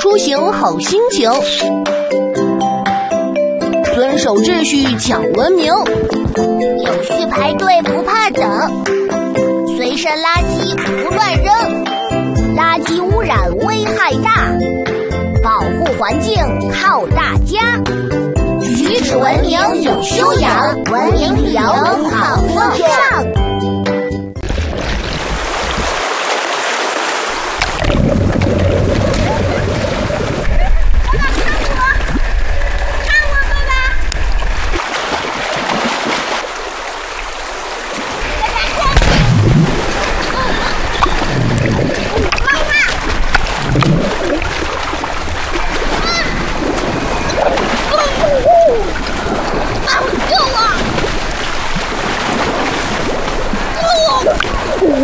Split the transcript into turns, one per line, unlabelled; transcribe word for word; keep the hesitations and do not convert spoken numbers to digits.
出行好心情，遵守秩序讲文明，
有序排队不怕等，随身垃圾不乱扔，垃圾污染危害大，保护环境靠大家。举止文明有修养，文明旅游好风尚。